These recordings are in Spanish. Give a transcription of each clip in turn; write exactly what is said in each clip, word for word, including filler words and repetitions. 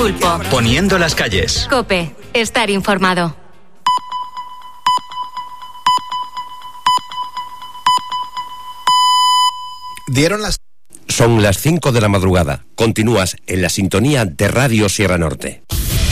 Pulpo. Poniendo las calles. COPE. Estar informado. Dieron las... Son las cinco de la madrugada. Continúas en la sintonía de Radio Sierra Norte.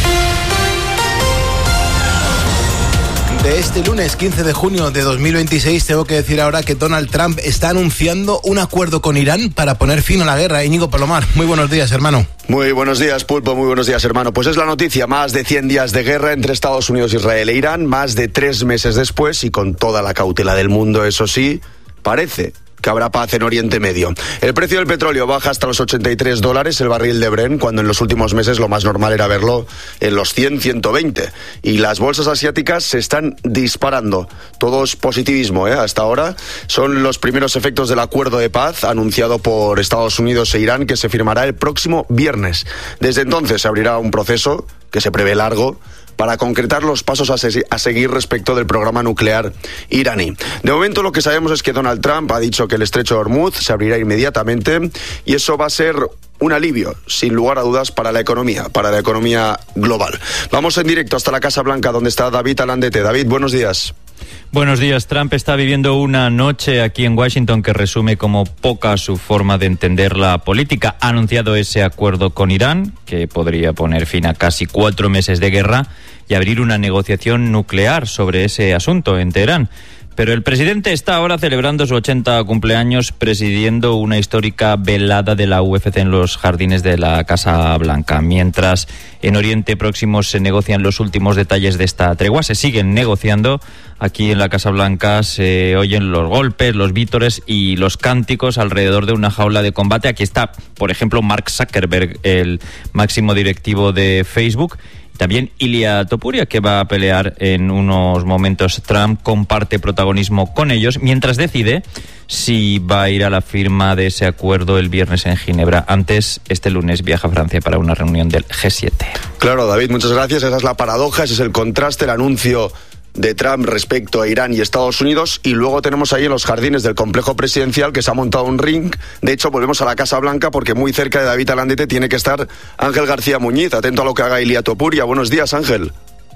De este lunes quince de junio de dos mil veintiséis tengo que decir ahora que Donald Trump está anunciando un acuerdo con Irán para poner fin a la guerra. Íñigo Palomar, muy buenos días, hermano. Muy buenos días, Pulpo, muy buenos días, hermano. Pues es la noticia, más de cien días de guerra entre Estados Unidos, Israel e Irán, más de tres meses después y con toda la cautela del mundo, eso sí, parece que habrá paz en Oriente Medio. El precio del petróleo baja hasta los ochenta y tres dólares el barril de Brent, cuando en los últimos meses lo más normal era verlo en los cien, ciento veinte. Y las bolsas asiáticas se están disparando. Todo es positivismo, ¿eh? Hasta ahora son los primeros efectos del acuerdo de paz anunciado por Estados Unidos e Irán, que se firmará el próximo viernes. Desde entonces se abrirá un proceso que se prevé largo para concretar los pasos a, se- a seguir respecto del programa nuclear iraní. De momento lo que sabemos es que Donald Trump ha dicho que el estrecho de Hormuz se abrirá inmediatamente y eso va a ser un alivio, sin lugar a dudas, para la economía, para la economía global. Vamos en directo hasta la Casa Blanca, donde está David Alandete. David, buenos días. Buenos días. Trump está viviendo una noche aquí en Washington que resume como poca su forma de entender la política. Ha anunciado ese acuerdo con Irán, que podría poner fin a casi cuatro meses de guerra y abrir una negociación nuclear sobre ese asunto en Teherán. Pero el presidente está ahora celebrando su ochenta cumpleaños presidiendo una histórica velada de la U F C en los jardines de la Casa Blanca. Mientras en Oriente Próximo se negocian los últimos detalles de esta tregua, se siguen negociando. Aquí en la Casa Blanca se oyen los golpes, los vítores y los cánticos alrededor de una jaula de combate. Aquí está, por ejemplo, Mark Zuckerberg, el máximo directivo de Facebook. También Ilia Topuria, que va a pelear en unos momentos. Trump comparte protagonismo con ellos mientras decide si va a ir a la firma de ese acuerdo el viernes en Ginebra. Antes, este lunes viaja a Francia para una reunión del G siete. Claro, David, muchas gracias. Esa es la paradoja, ese es el contraste, el anuncio de Trump respecto a Irán y Estados Unidos, y luego tenemos ahí en los jardines del complejo presidencial que se ha montado un ring. De hecho, volvemos a la Casa Blanca porque muy cerca de David Alandete tiene que estar Ángel García Muñiz, atento a lo que haga Ilia Topuria. Buenos días, Ángel.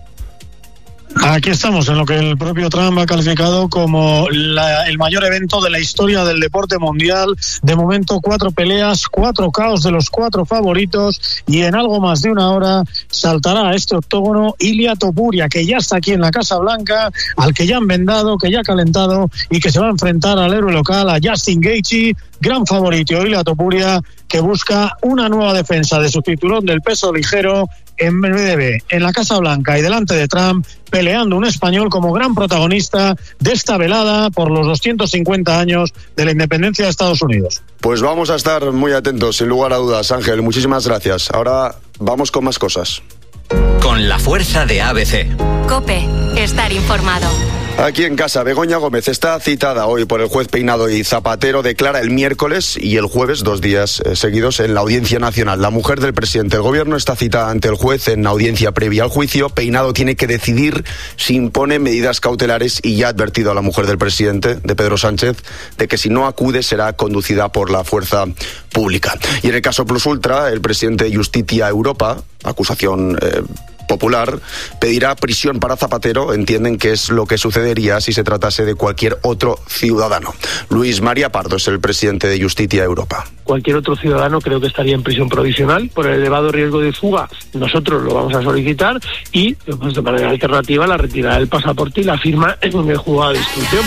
Aquí estamos en lo que el propio Trump ha calificado como la, el mayor evento de la historia del deporte mundial. De momento, cuatro peleas, cuatro caos de los cuatro favoritos, y en algo más de una hora saltará a este octógono Ilia Topuria, que ya está aquí en la Casa Blanca, al que ya han vendado, que ya ha calentado y que se va a enfrentar al héroe local, a Justin Gaethje, gran favorito. Ilia Topuria, que busca una nueva defensa de su cinturón del peso ligero en breve en la Casa Blanca y delante de Trump, peleando un español como gran protagonista de esta velada por los doscientos cincuenta años de la independencia de Estados Unidos. Pues vamos a estar muy atentos, sin lugar a dudas, Ángel. Muchísimas gracias. Ahora vamos con más cosas. Con la fuerza de A B C. COPE. Estar informado. Aquí en casa, Begoña Gómez está citada hoy por el juez Peinado y Zapatero. Declara el miércoles y el jueves, dos días eh, seguidos, en la Audiencia Nacional. La mujer del presidente del gobierno está citada ante el juez en audiencia previa al juicio. Peinado tiene que decidir si impone medidas cautelares y ya ha advertido a la mujer del presidente, de Pedro Sánchez, de que si no acude será conducida por la fuerza pública. Y en el caso Plus Ultra, el presidente de Justitia Europa, acusación Eh, popular, pedirá prisión para Zapatero. Entienden que es lo que sucedería si se tratase de cualquier otro ciudadano. Luis María Pardo es el presidente de Justitia Europa. Cualquier otro ciudadano creo que estaría en prisión provisional por el elevado riesgo de fuga. Nosotros lo vamos a solicitar y, pues, de manera alternativa, la retirada del pasaporte y la firma en el juzgado de instrucción.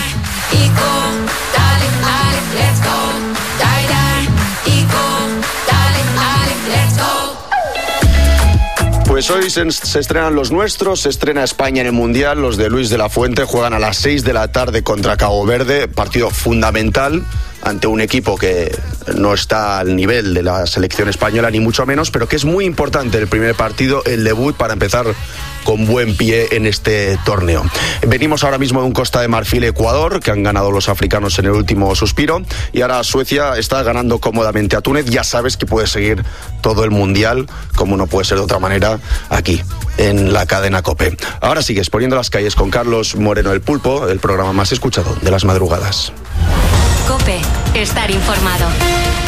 Pues hoy se, se estrenan los nuestros, se estrena España en el Mundial. Los de Luis de la Fuente juegan a las seis de la tarde contra Cabo Verde, partido fundamental ante un equipo que no está al nivel de la selección española, ni mucho menos, pero que es muy importante el primer partido, el debut, para empezar con buen pie en este torneo. Venimos ahora mismo de un Costa de Marfil-Ecuador, que han ganado los africanos en el último suspiro, y ahora Suecia está ganando cómodamente a Túnez. Ya sabes que puedes seguir todo el Mundial, como no puede ser de otra manera, aquí, en la cadena COPE. Ahora sigues Poniendo las calles con Carlos Moreno el Pulpo, el programa más escuchado de las madrugadas. COPE. Estar informado.